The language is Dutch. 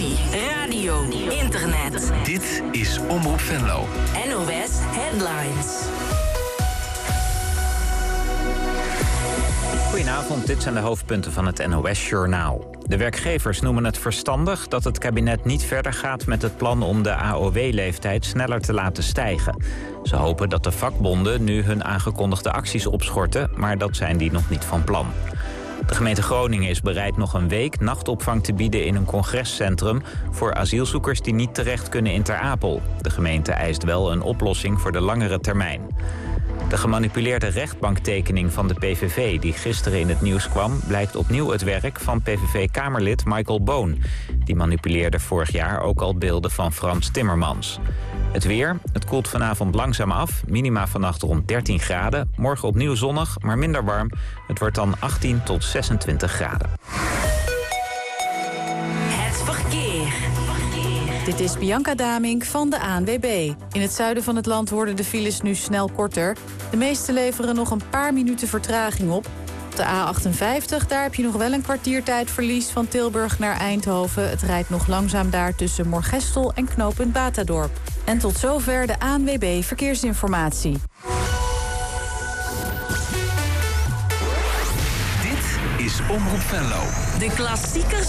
televisie, radio, internet. Dit is Omroep Venlo. NOS Headlines. Goedenavond, dit zijn de hoofdpunten van het NOS-journaal. De werkgevers noemen het verstandig dat het kabinet niet verder gaat met het plan om de AOW-leeftijd sneller te laten stijgen. Ze hopen dat de vakbonden nu hun aangekondigde acties opschorten, maar dat zijn die nog niet van plan. De gemeente Groningen is bereid nog een week nachtopvang te bieden in een congrescentrum voor asielzoekers die niet terecht kunnen in Ter Apel. De gemeente eist wel een oplossing voor de langere termijn. De gemanipuleerde rechtbanktekening van de PVV die gisteren in het nieuws kwam, blijkt opnieuw het werk van PVV-kamerlid Michael Boon. Die manipuleerde vorig jaar ook al beelden van Frans Timmermans. Het weer, het koelt vanavond langzaam af. Minima vannacht rond 13 graden. Morgen opnieuw zonnig, maar minder warm. Het wordt dan 18 tot 26 graden. Het verkeer. Dit is Bianca Damink van de ANWB. In het zuiden van het land worden de files nu snel korter. De meeste leveren nog een paar minuten vertraging op. Op de A58, daar heb je nog wel een kwartiertijdverlies van Tilburg naar Eindhoven. Het rijdt nog langzaam daar tussen Moergestel en knooppunt Batadorp. En tot zover de ANWB Verkeersinformatie. Dit is Omroep Venlo. De klassiekers